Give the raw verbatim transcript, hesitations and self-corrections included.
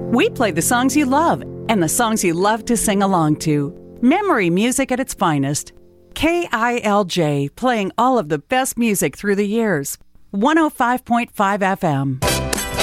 We play the songs you love and the songs you love to sing along to. Memory music at its finest. K I L J, playing all of the best music through the years. one oh five point five F M.